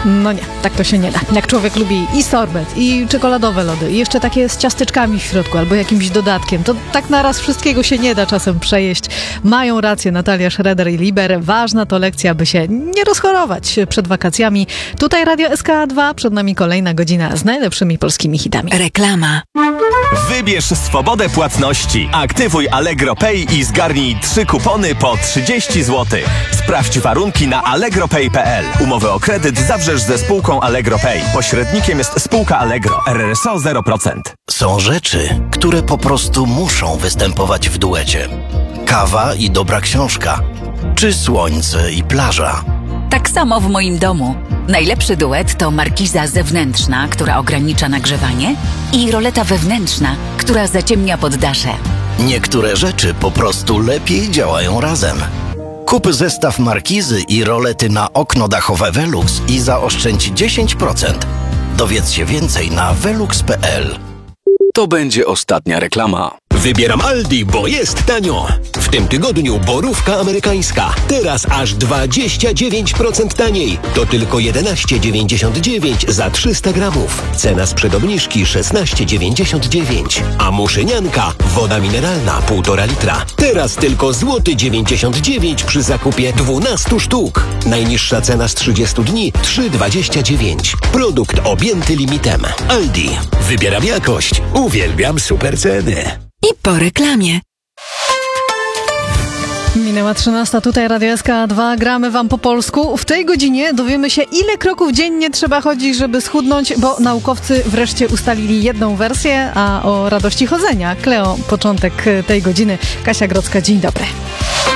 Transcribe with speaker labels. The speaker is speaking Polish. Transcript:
Speaker 1: No nie, tak to się nie da. Jak człowiek lubi i sorbet, i czekoladowe lody, i jeszcze takie z ciasteczkami w środku, albo jakimś dodatkiem, to tak naraz wszystkiego się nie da czasem przejeść. Mają rację Natalia Schroeder i Liber. Ważna to lekcja, by się nie rozchorować przed wakacjami. Tutaj Radio SK2, przed nami kolejna godzina z najlepszymi polskimi hitami.
Speaker 2: Reklama.
Speaker 3: Wybierz swobodę płatności. Aktywuj Allegro Pay i zgarnij 3 kupony po 30 zł. Sprawdź warunki na allegropay.pl. Umowę o kredyt zawrzesz ze spółką Allegro Pay. Pośrednikiem jest spółka Allegro. RRSO 0%.
Speaker 4: Są rzeczy, które po prostu muszą występować w duecie. Kawa i dobra książka. Czy słońce i plaża.
Speaker 2: Tak samo w moim domu. Najlepszy duet to markiza zewnętrzna, która ogranicza nagrzewanie, i roleta wewnętrzna, która zaciemnia poddasze.
Speaker 4: Niektóre rzeczy po prostu lepiej działają razem. Kup zestaw markizy i rolety na okno dachowe Velux i zaoszczędź 10%. Dowiedz się więcej na velux.pl.
Speaker 5: To będzie ostatnia reklama.
Speaker 6: Wybieram Aldi, bo jest tanio. W tym tygodniu borówka amerykańska. Teraz aż 29% taniej. To tylko 11,99 za 300 gramów. Cena sprzed obniżki 16,99. A muszynianka, woda mineralna 1,5 litra. Teraz tylko złoty 99 przy zakupie 12 sztuk. Najniższa cena z 30 dni 3,29. Produkt objęty limitem. Aldi. Wybieram jakość. Uwielbiam super ceny.
Speaker 2: I po reklamie.
Speaker 1: Minęła 13, tutaj Radio SK2, gramy wam po polsku. W tej godzinie dowiemy się, ile kroków dziennie trzeba chodzić, żeby schudnąć, bo naukowcy wreszcie ustalili jedną wersję, a o radości chodzenia. Kleo, początek tej godziny. Kasia Grodzka, dzień dobry.